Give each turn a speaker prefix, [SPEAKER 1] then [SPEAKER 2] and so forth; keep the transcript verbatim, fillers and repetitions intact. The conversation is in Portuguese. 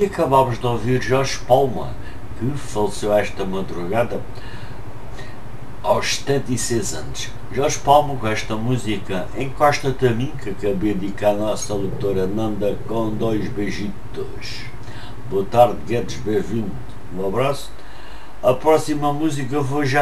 [SPEAKER 1] E acabámos de ouvir Jorge Palma, que faleceu esta madrugada aos setenta e seis anos. Jorge Palma, com esta música Encosta-te a mim, que acabei de dedicar à nossa leitora Nanda com dois beijitos. Boa tarde, Guedes, bem-vindo. Um abraço. A próxima música vou já